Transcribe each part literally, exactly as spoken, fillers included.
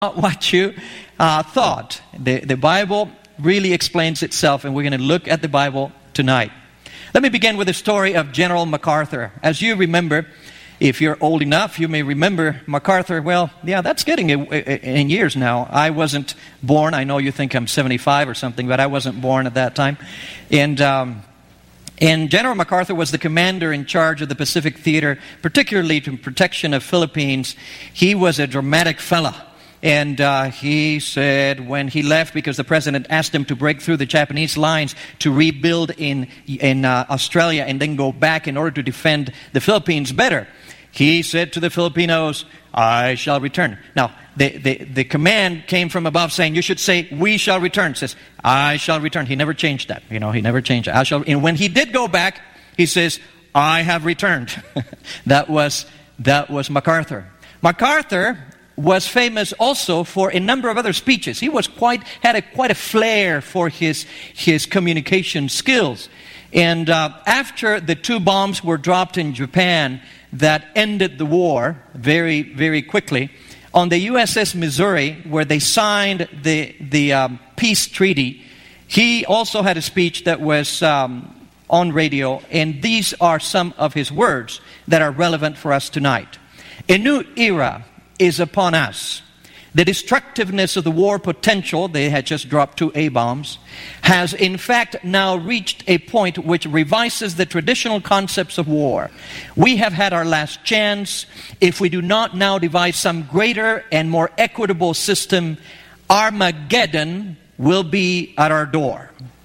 what you uh, thought. The, the Bible really explains itself, and we're going to look at the Bible tonight. Let me begin with the story of General MacArthur. As you remember, if you're old enough, you may remember MacArthur. Well, yeah, that's getting in years now. I wasn't born. I know you think I'm seventy-five or something, but I wasn't born at that time. And um, and General MacArthur was the commander in charge of the Pacific Theater, particularly to protection of Philippines. He was a dramatic fella. And uh, he said when he left, because the president asked him to break through the Japanese lines to rebuild in in uh, Australia and then go back in order to defend the Philippines better, he said to the Filipinos, "I shall return." Now, the, the, the command came from above saying, you should say, "We shall return." It says, "I shall return." He never changed that. You know, he never changed it. I shall. And when he did go back, he says, "I have returned." that was that was MacArthur. MacArthur was famous also for a number of other speeches. He was quite had a quite a flair for his his communication skills. And uh, after the two bombs were dropped in Japan that ended the war very very quickly, on the U S S Missouri, where they signed the the um, peace treaty, he also had a speech that was um, on radio, and these are some of his words that are relevant for us tonight. A new era is upon us. The destructiveness of the war potential, they had just dropped two A-bombs, has in fact now reached a point which revises the traditional concepts of war. We have had our last chance. If we do not now devise some greater and more equitable system, Armageddon will be at our door.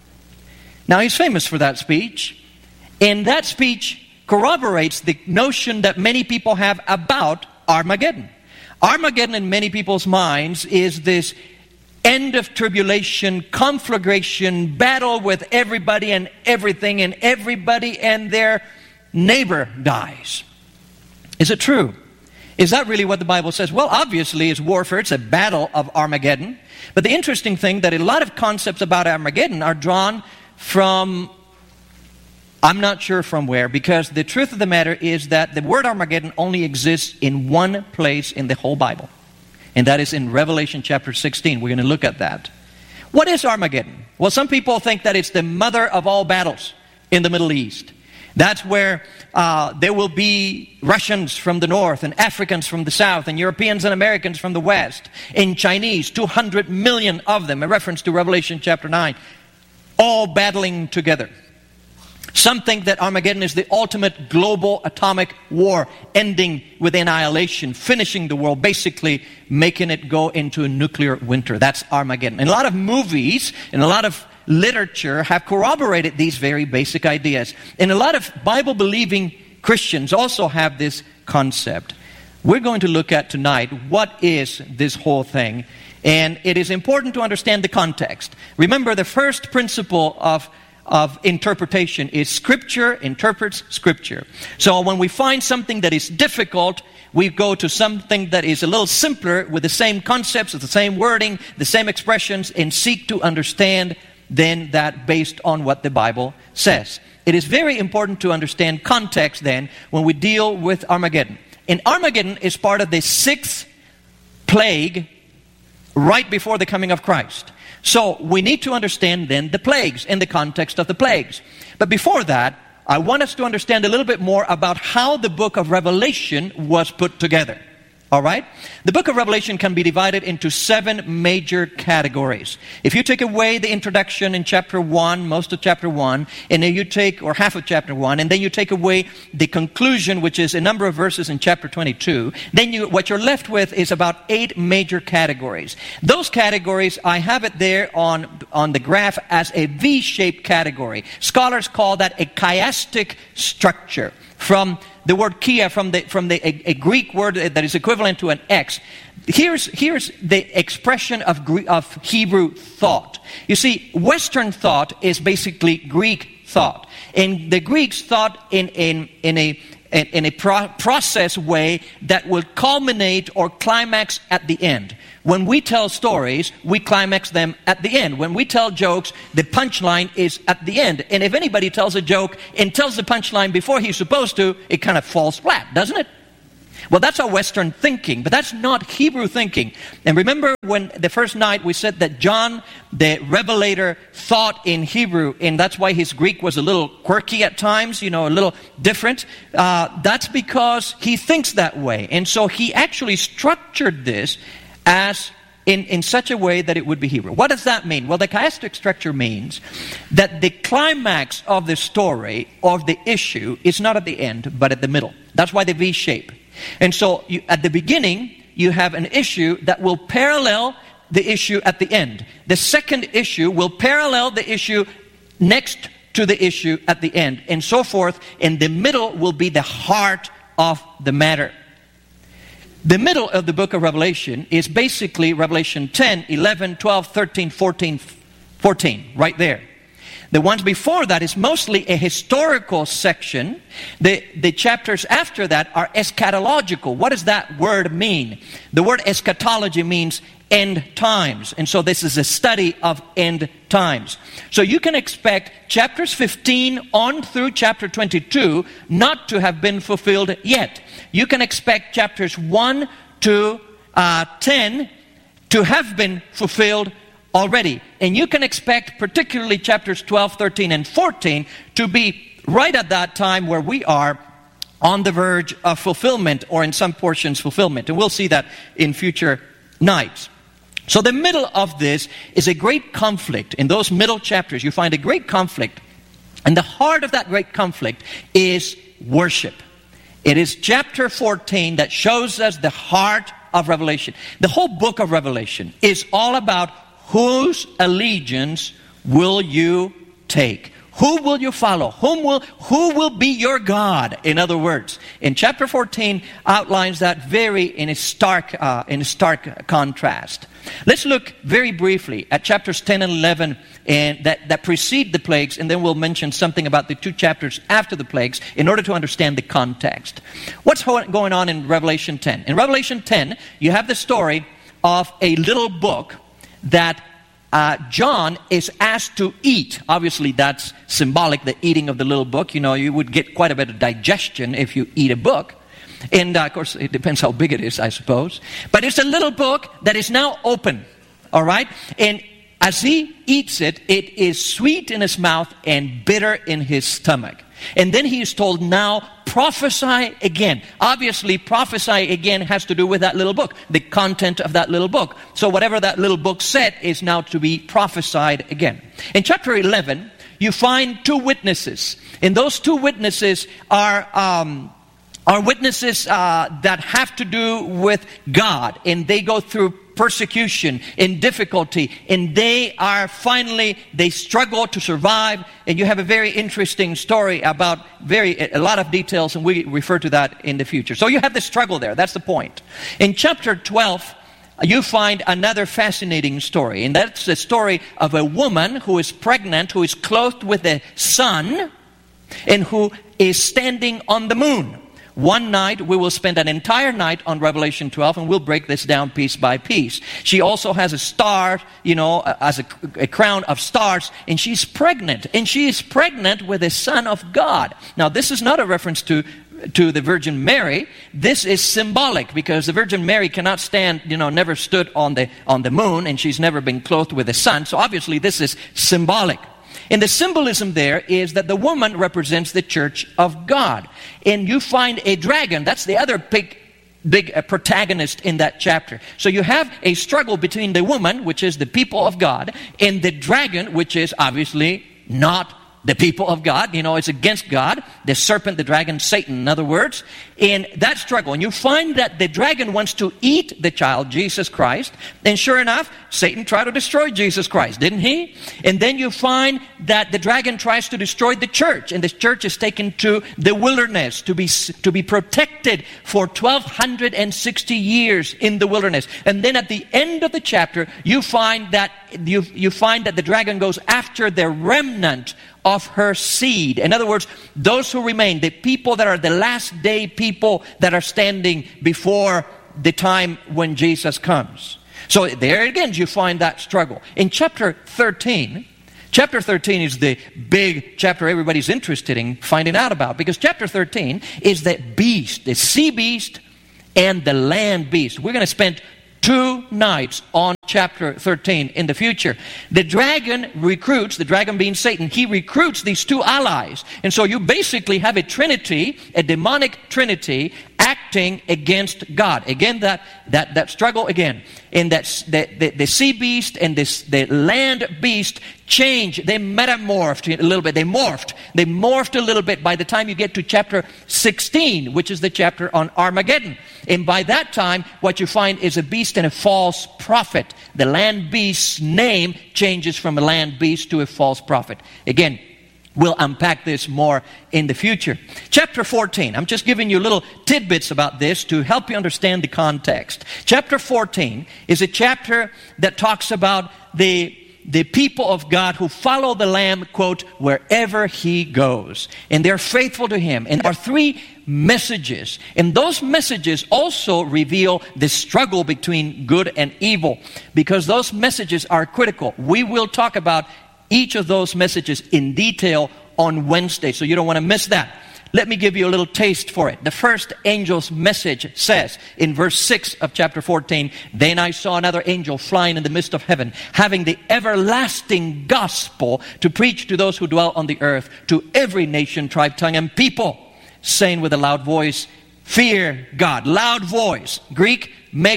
Now, he's famous for that speech, and that speech corroborates the notion that many people have about Armageddon. Armageddon in many people's minds is this end of tribulation, conflagration, battle with everybody and everything, and everybody and their neighbor dies. Is it true? Is that really what the Bible says? Well, obviously it's warfare. It's a battle of Armageddon. But the interesting thing that a lot of concepts about Armageddon are drawn from, I'm not sure from where, because the truth of the matter is that the word Armageddon only exists in one place in the whole Bible. And that is in Revelation chapter sixteen. We're going to look at that. What is Armageddon? Well, some people think that it's the mother of all battles in the Middle East. That's where uh, there will be Russians from the north, and Africans from the south, and Europeans and Americans from the west, and Chinese, two hundred million of them, a reference to Revelation chapter nine, all battling together. Some think that Armageddon is the ultimate global atomic war, ending with annihilation, finishing the world, basically making it go into a nuclear winter. That's Armageddon. And a lot of movies and a lot of literature have corroborated these very basic ideas. And a lot of Bible-believing Christians also have this concept. We're going to look at tonight what is this whole thing. And it is important to understand the context. Remember, the first principle of of interpretation is Scripture interprets Scripture. So when we find something that is difficult, we go to something that is a little simpler with the same concepts, with the same wording, the same expressions, and seek to understand then that based on what the Bible says. It is very important to understand context then when we deal with Armageddon. And Armageddon is part of the sixth plague right before the coming of Christ. So we need to understand then the plagues in the context of the plagues. But before that, I want us to understand a little bit more about how the book of Revelation was put together. All right? The book of Revelation can be divided into seven major categories. If you take away the introduction in chapter one, most of chapter one, and then you take, or half of chapter one, and then you take away the conclusion, which is a number of verses in chapter twenty-two, then you, what you're left with is about eight major categories. Those categories, I have it there on, on the graph as a V-shaped category. Scholars call that a chiastic structure. From the word kia, from the from the a, a Greek word that is equivalent to an X. Here's here's the expression of of Hebrew thought. You see, Western thought is basically Greek thought, and the Greeks thought in in in a in, in a pro- process way that will culminate or climax at the end. When we tell stories, we climax them at the end. When we tell jokes, the punchline is at the end. And if anybody tells a joke and tells the punchline before he's supposed to, it kind of falls flat, doesn't it? Well, that's our Western thinking, but that's not Hebrew thinking. And remember when the first night we said that John, the Revelator, thought in Hebrew, and that's why his Greek was a little quirky at times, you know, a little different. Uh, that's because he thinks that way. And so he actually structured this as in, in such a way that it would be Hebrew. What does that mean? Well, the chiastic structure means that the climax of the story, of the issue, is not at the end, but at the middle. That's why the V shape. And so you, at the beginning, you have an issue that will parallel the issue at the end. The second issue will parallel the issue next to the issue at the end, and so forth. And the middle will be the heart of the matter. The middle of the book of Revelation is basically Revelation ten, eleven, twelve, thirteen, fourteen, fourteen, right there. The ones before that is mostly a historical section. The, the chapters after that are eschatological. What does that word mean? The word eschatology means end times. And so this is a study of end times. So you can expect chapters fifteen on through chapter twenty-two not to have been fulfilled yet. You can expect chapters one to uh, ten to have been fulfilled already. And you can expect particularly chapters twelve, thirteen, and fourteen to be right at that time where we are on the verge of fulfillment, or in some portions fulfillment. And we'll see that in future nights. So the middle of this is a great conflict. In those middle chapters, you find a great conflict. And the heart of that great conflict is worship. It is chapter fourteen that shows us the heart of Revelation. The whole book of Revelation is all about whose allegiance will you take? Who will you follow? Whom will, who will be your God? In other words, in chapter fourteen outlines that very in a stark, uh, in a stark contrast. Let's look very briefly at chapters ten and eleven and that, that precede the plagues, and then we'll mention something about the two chapters after the plagues in order to understand the context. What's going on in Revelation ten? In Revelation ten, you have the story of a little book that uh, John is asked to eat. Obviously, that's symbolic, the eating of the little book. You know, you would get quite a bit of digestion if you eat a book. And, uh, of course, it depends how big it is, I suppose. But it's a little book that is now open, all right? And as he eats it, it is sweet in his mouth and bitter in his stomach. And then he is told, now prophesy again. Obviously, prophesy again has to do with that little book, the content of that little book. So whatever that little book said is now to be prophesied again. In chapter eleven, you find two witnesses. And those two witnesses are... Um, are witnesses uh, that have to do with God, and they go through persecution and difficulty, and they are finally, they struggle to survive, and you have a very interesting story about very a lot of details, and we refer to that in the future. So you have the struggle there, that's the point. In chapter twelve, you find another fascinating story, and that's the story of a woman who is pregnant, who is clothed with a sun, and who is standing on the moon. One night, we will spend an entire night on Revelation twelve, and we'll break this down piece by piece. She also has a star, you know, as a, a crown of stars, and she's pregnant. And she is pregnant with a son of God. Now, this is not a reference to to the Virgin Mary. This is symbolic, because the Virgin Mary cannot stand, you know, never stood on the on the moon, and she's never been clothed with a sun. So obviously, this is symbolic. And the symbolism there is that the woman represents the church of God. And you find a dragon. That's the other big, big uh, protagonist in that chapter. So you have a struggle between the woman, which is the people of God, and the dragon, which is obviously not the people of God. You know, it's against God. The serpent, the dragon, Satan, in other words. In that struggle. And you find that the dragon wants to eat the child, Jesus Christ. And sure enough, Satan tried to destroy Jesus Christ, didn't he? And then you find that the dragon tries to destroy the church. And the church is taken to the wilderness to be, to be protected for twelve sixty years in the wilderness. And then at the end of the chapter, you find that you, you find that the dragon goes after the remnant of her seed. In other words, those who remain, the people that are the last day people that are standing before the time when Jesus comes. So there again you find that struggle. In chapter thirteen, chapter thirteen is the big chapter everybody's interested in finding out about, because chapter thirteen is the beast, the sea beast, and the land beast. We're going to spend two nights on chapter thirteen in the future. The dragon recruits, the dragon being Satan, he recruits these two allies. And so you basically have a trinity, a demonic trinity, acting against God. Again, that that, that struggle again. And that the, the, the sea beast and this, the land beast change. They metamorphed a little bit. They morphed. They morphed a little bit by the time you get to chapter sixteen, which is the chapter on Armageddon. And by that time, what you find is a beast and a false prophet. The land beast's name changes from a land beast to a false prophet. Again, we'll unpack this more in the future. Chapter fourteen. I'm just giving you little tidbits about this to help you understand the context. Chapter fourteen is a chapter that talks about the the people of God who follow the Lamb, quote, wherever He goes. And they're faithful to Him. And there are three messages. And those messages also reveal the struggle between good and evil, because those messages are critical. We will talk about each of those messages in detail on Wednesday, so you don't want to miss that. Let me give you a little taste for it. The first angel's message says in verse six of chapter fourteen, "Then I saw another angel flying in the midst of heaven, having the everlasting gospel to preach to those who dwell on the earth, to every nation, tribe, tongue, and people, saying with a loud voice, fear God." Loud voice. Greek,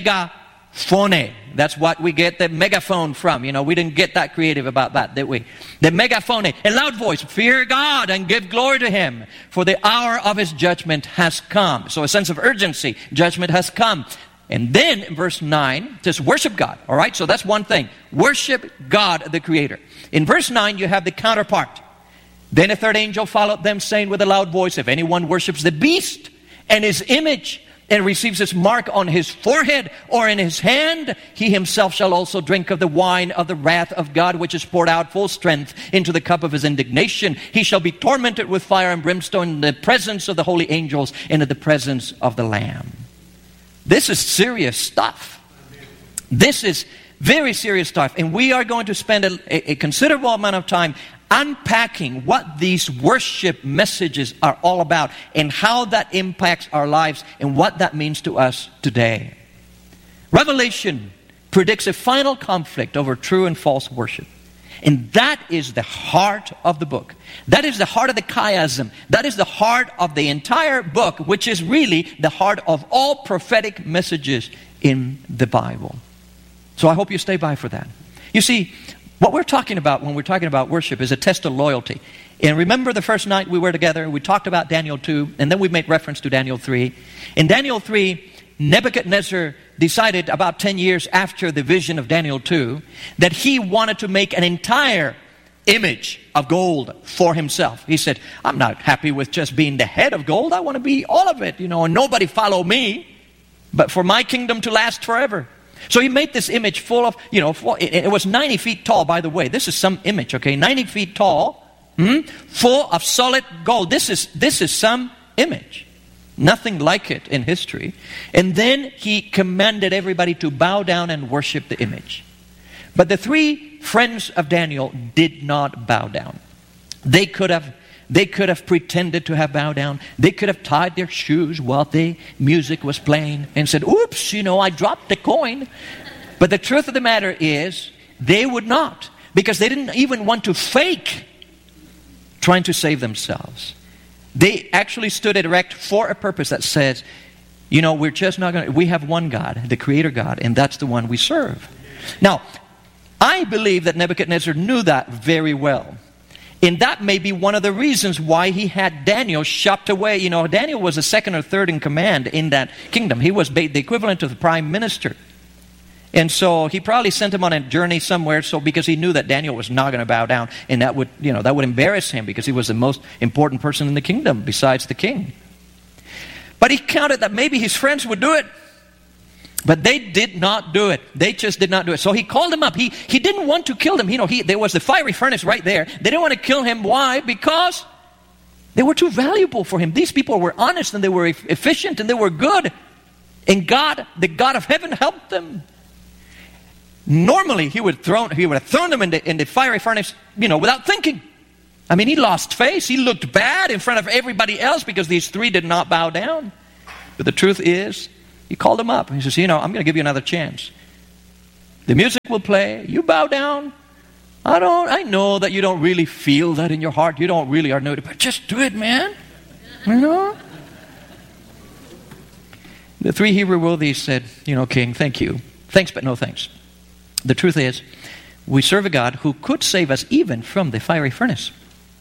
megaphone. That's what we get the megaphone from. You know, we didn't get that creative about that, did we? The megaphone, a loud voice. Fear God and give glory to Him, for the hour of His judgment has come. So a sense of urgency. Judgment has come. And then in verse nine, it says worship God. All right, so that's one thing. Worship God, the Creator. In verse nine, you have the counterpart. Then a third angel followed them, saying with a loud voice, "If anyone worships the beast and his image, and receives his mark on his forehead or in his hand, he himself shall also drink of the wine of the wrath of God, which is poured out full strength into the cup of His indignation. He shall be tormented with fire and brimstone in the presence of the holy angels and in the presence of the Lamb." This is serious stuff. This is very serious stuff. And we are going to spend a, a considerable amount of time unpacking what these worship messages are all about and how that impacts our lives and what that means to us today. Revelation predicts a final conflict over true and false worship. And that is the heart of the book. That is the heart of the chiasm. That is the heart of the entire book, which is really the heart of all prophetic messages in the Bible. So I hope you stay by for that. You see, what we're talking about when we're talking about worship is a test of loyalty. And remember the first night we were together, we talked about Daniel two, and then we made reference to Daniel three. In Daniel three, Nebuchadnezzar decided about ten years after the vision of Daniel two that he wanted to make an entire image of gold for himself. He said, "I'm not happy with just being the head of gold. I want to be all of it, you know, and nobody follow me, but for my kingdom to last forever." So he made this image full of, you know, full, it, it was ninety feet tall, by the way. This is some image, okay? ninety feet tall, hmm, full of solid gold. This is, this is some image. Nothing like it in history. And then he commanded everybody to bow down and worship the image. But the three friends of Daniel did not bow down. They could have They could have pretended to have bowed down. They could have tied their shoes while the music was playing and said, "Oops, you know, I dropped the coin." But the truth of the matter is, they would not, because they didn't even want to fake trying to save themselves. They actually stood erect for a purpose that says, you know, we're just not going to, we have one God, the Creator God, and that's the one we serve. Now, I believe that Nebuchadnezzar knew that very well. And that may be one of the reasons why he had Daniel shopped away. You know, Daniel was the second or third in command in that kingdom. He was the equivalent of the prime minister. And so he probably sent him on a journey somewhere, so because he knew that Daniel was not going to bow down, and that would, you know, that would embarrass him because he was the most important person in the kingdom besides the king. But he counted that maybe his friends would do it. But they did not do it. They just did not do it. So he called him up. He he didn't want to kill them. You know, he, there was the fiery furnace right there. They didn't want to kill him. Why? Because they were too valuable for him. These people were honest and they were efficient and they were good. And God, the God of heaven, helped them. Normally, he would thrown he would have thrown them in the in the fiery furnace, you know, without thinking. I mean, he lost face. He looked bad in front of everybody else because these three did not bow down. But the truth is, He called him up. He says, you know, I'm going to give you another chance. The music will play. You bow down. I don't, I know that you don't really feel that in your heart. You don't really are noted, but just do it, man. You know? The three Hebrew worthies said, you know, King, thank you. Thanks, but no thanks. The truth is, we serve a God who could save us even from the fiery furnace.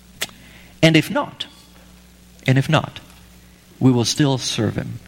And if not, and if not, we will still serve him.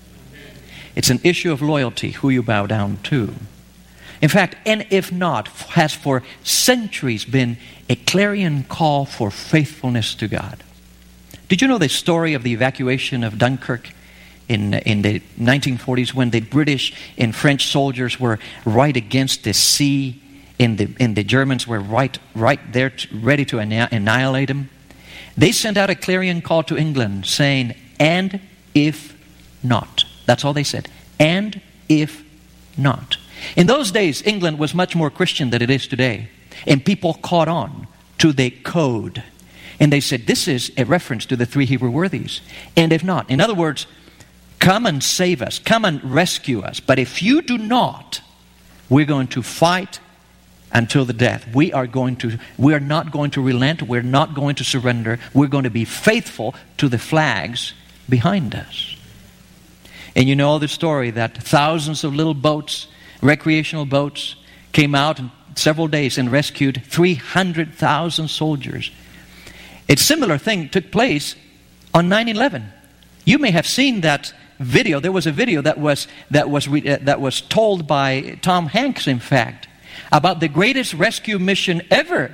It's an issue of loyalty who you bow down to. In fact, and if not, has for centuries been a clarion call for faithfulness to God. Did you know the story of the evacuation of Dunkirk in, in the nineteen forties when the British and French soldiers were right against the sea and the, and the Germans were right, right there to, ready to annihilate them? They sent out a clarion call to England saying, and if not. That's all they said. And if not. In those days, England was much more Christian than it is today. And people caught on to the code. And they said, this is a reference to the three Hebrew worthies. And if not, in other words, come and save us. Come and rescue us. But if you do not, we're going to fight until the death. We are going to, we are not going to relent. We're not going to surrender. We're going to be faithful to the flags behind us. And you know the story that thousands of little boats, recreational boats, came out in several days and rescued three hundred thousand soldiers. A similar thing took place on nine eleven. You may have seen that video. There was a video that was that was uh, that was told by Tom Hanks, in fact, about the greatest rescue mission ever.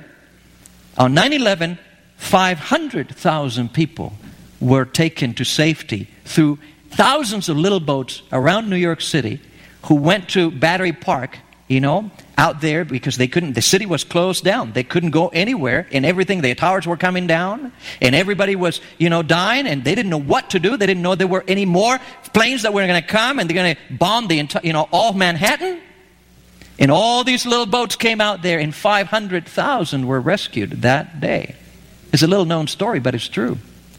On nine eleven, five hundred thousand people were taken to safety through thousands of little boats around New York City who went to Battery Park, you know, out there because they couldn't, the city was closed down. They couldn't go anywhere and everything, the towers were coming down and everybody was, you know, dying and they didn't know what to do. They didn't know there were any more planes that were going to come and they're going to bomb the entire, you know, all Manhattan. And all these little boats came out there and five hundred thousand were rescued that day. It's a little known story, but it's true.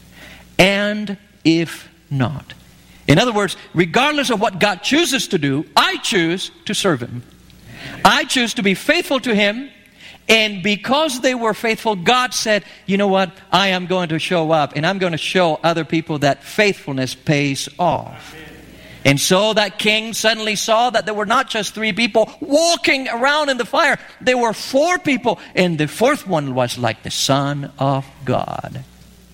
And if not. In other words, regardless of what God chooses to do, I choose to serve him. I choose to be faithful to him. And because they were faithful, God said, you know what? I am going to show up and I'm going to show other people that faithfulness pays off. And so that king suddenly saw that there were not just three people walking around in the fire. There were four people. And the fourth one was like the Son of God.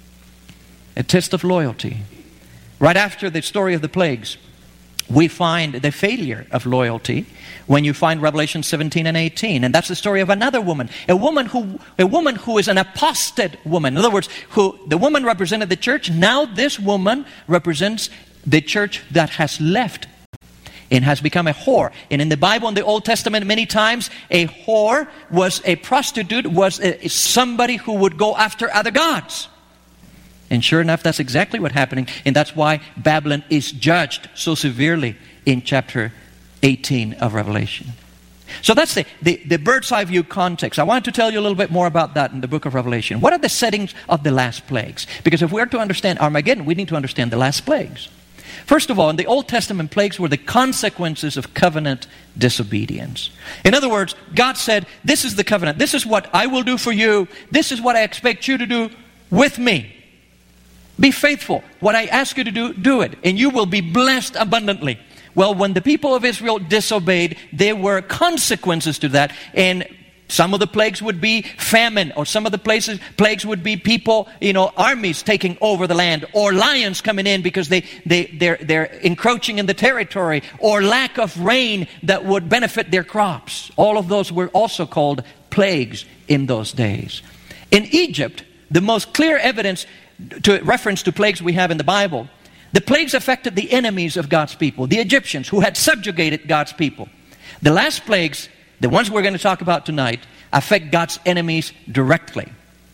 A test of loyalty. Right after the story of the plagues, we find the failure of loyalty when you find Revelation seventeen and eighteen. And that's the story of another woman. A woman who a woman who is an apostate woman. In other words, who the woman represented the church. Now this woman represents the church that has left and has become a whore. And in the Bible, in the Old Testament, many times a whore was a prostitute, was a, somebody who would go after other gods. And sure enough, that's exactly what's happening. And that's why Babylon is judged so severely in chapter eighteen of Revelation. So that's the, the, the bird's eye view context. I wanted to tell you a little bit more about that in the book of Revelation. What are the settings of the last plagues? Because if we're to understand Armageddon, we need to understand the last plagues. First of all, in the Old Testament, plagues were the consequences of covenant disobedience. In other words, God said, this is the covenant. This is what I will do for you. This is what I expect you to do with me. Be faithful. What I ask you to do, do it. And you will be blessed abundantly. Well, when the people of Israel disobeyed, there were consequences to that. And some of the plagues would be famine. Or some of the places, plagues would be people, you know, armies taking over the land. Or lions coming in because they, they, they're, they're encroaching in the territory. Or lack of rain that would benefit their crops. All of those were also called plagues in those days. In Egypt, the most clear evidence to reference to plagues we have in the Bible, the plagues affected the enemies of God's people, the Egyptians who had subjugated God's people. The last plagues, the ones we're going to talk about tonight, affect God's enemies directly.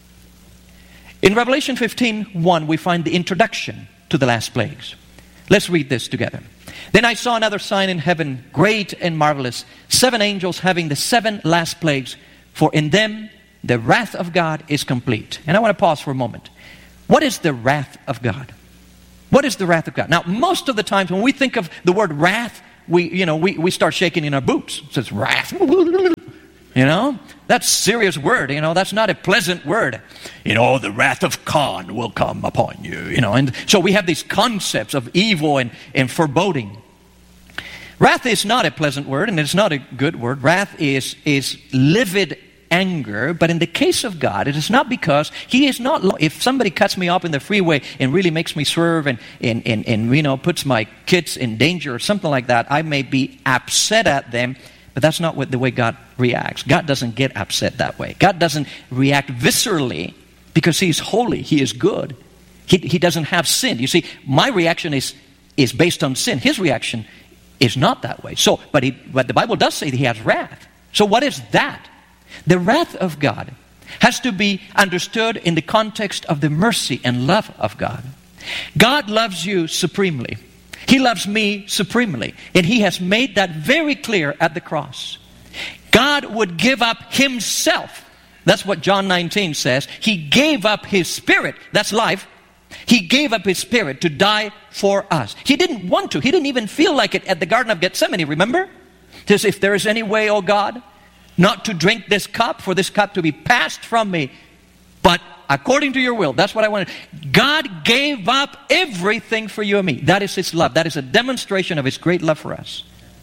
In Revelation fifteen one, we find the introduction to the last plagues. Let's read this together. Then I saw another sign in heaven, great and marvelous, seven angels having the seven last plagues, for in them the wrath of God is complete. And I want to pause for a moment. What is the wrath of God? What is the wrath of God? Now, most of the times when we think of the word wrath, we, you know, we, we start shaking in our boots. It says wrath. You know, that's a serious word. You know, that's not a pleasant word. You know, the wrath of Khan will come upon you. You know, and so we have these concepts of evil and, and foreboding. Wrath is not a pleasant word, and it's not a good word. Wrath is is livid anger, but in the case of God, it is not because He is not. If somebody cuts me off in the freeway and really makes me swerve and and, and and you know puts my kids in danger or something like that, I may be upset at them. But that's not what the way God reacts. God doesn't get upset that way. God doesn't react viscerally because He's holy. He is good. He, he doesn't have sin. You see, my reaction is, is based on sin. His reaction is not that way. So, but, he, but the Bible does say that He has wrath. So what is that? The wrath of God has to be understood in the context of the mercy and love of God. God loves you supremely. He loves me supremely. And He has made that very clear at the cross. God would give up Himself. That's what John nineteen says. He gave up His Spirit. That's life. He gave up His Spirit to die for us. He didn't want to. He didn't even feel like it at the Garden of Gethsemane, remember? He says, if there is any way, O God, not to drink this cup, for this cup to be passed from me, but according to your will. That's what I wanted. God gave up everything for you and me. That is His love. That is a demonstration of His great love for us.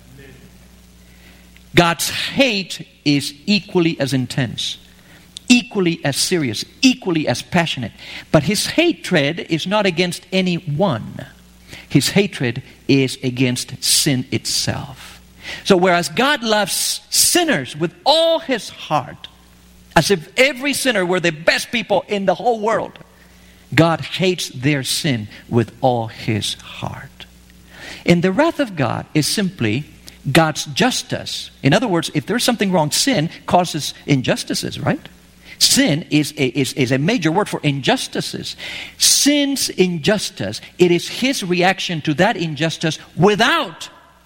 God's hate is equally as intense, equally as serious, equally as passionate. But His hatred is not against anyone. His hatred is against sin itself. So whereas God loves sinners with all His heart, as if every sinner were the best people in the whole world, God hates their sin with all His heart. And the wrath of God is simply God's justice. In other words, if there's something wrong, sin causes injustices, right? Sin is a, is, is a major word for injustices. Sin's injustice, it is His reaction to that injustice without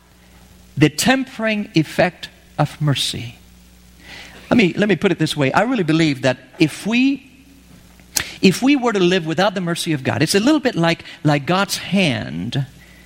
the tempering effect of mercy. Let me, let me put it this way. I really believe that if we if we were to live without the mercy of God, it's a little bit like, like God's hand,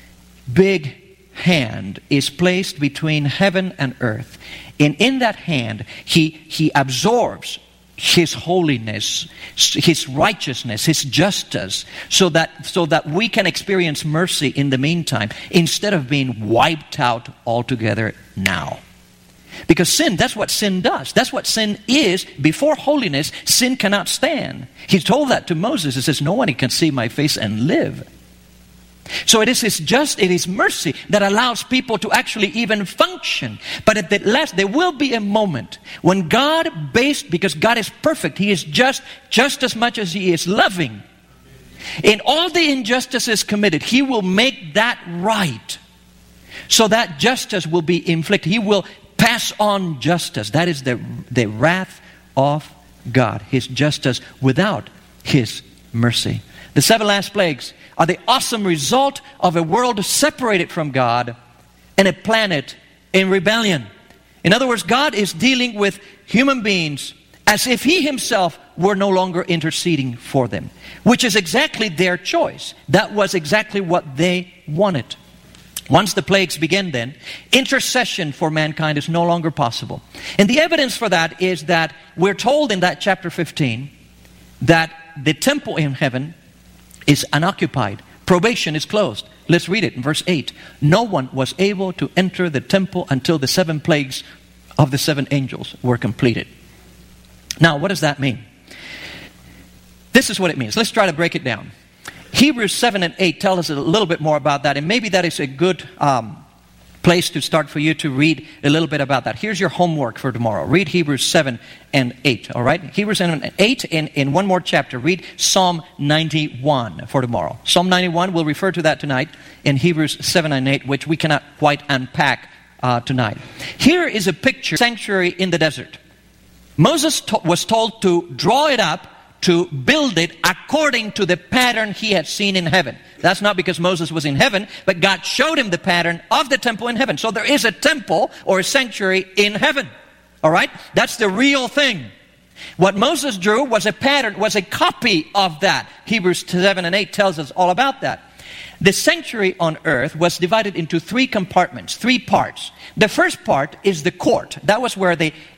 big hand, is placed between heaven and earth. And in that hand, He, he absorbs His holiness, His righteousness, His justice, so that, so that we can experience mercy in the meantime, instead of being wiped out altogether now. Because sin, that's what sin does. That's what sin is. Before holiness, sin cannot stand. He told that to Moses. He says, no one can see my face and live. So it is His just, it is mercy that allows people to actually even function. But at the last, there will be a moment when God, based, because God is perfect, He is just, just as much as He is loving. In all the injustices committed, He will make that right. So that justice will be inflicted. He will pass on justice. That is the, the wrath of God. His justice without His mercy. The seven last plagues are the awesome result of a world separated from God and a planet in rebellion. In other words, God is dealing with human beings as if He Himself were no longer interceding for them, which is exactly their choice. That was exactly what they wanted. Once the plagues begin then, intercession for mankind is no longer possible. And the evidence for that is that we're told in that chapter fifteen that the temple in heaven is unoccupied. Probation is closed. Let's read it in verse eight. No one was able to enter the temple until the seven plagues of the seven angels were completed. Now, what does that mean? This is what it means. Let's try to break it down. Hebrews seven and eight tell us a little bit more about that, and maybe that is a good um, place to start for you to read a little bit about that. Here's your homework for tomorrow. Read Hebrews seven and eight, all right? Hebrews seven and eight, in, in one more chapter. Read Psalm ninety-one for tomorrow. Psalm ninety-one, we'll refer to that tonight in Hebrews seven and eight, which we cannot quite unpack uh, tonight. Here is a picture of a sanctuary in the desert. Moses to- was told to draw it up, to build it according to the pattern he had seen in heaven. That's not because Moses was in heaven, but God showed him the pattern of the temple in heaven. So there is a temple or a sanctuary in heaven. All right? That's the real thing. What Moses drew was a pattern, was a copy of that. Hebrews seven and eight tells us all about that. The sanctuary on earth was divided into three compartments, three parts. The first part is the court. That was where the